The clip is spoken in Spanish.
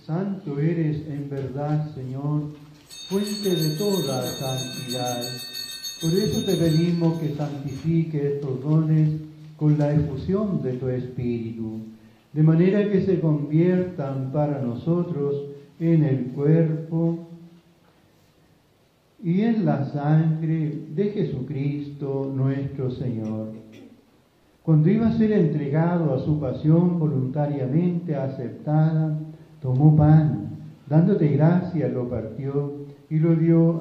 Santo eres en verdad, Señor, fuente de toda santidad. Por eso te pedimos que santifique estos dones con la efusión de tu Espíritu, de manera que se conviertan para nosotros en el cuerpo y en la sangre de Jesucristo nuestro Señor. Cuando iba a ser entregado a su pasión voluntariamente aceptada, tomó pan, dándote gracias, lo partió y lo dio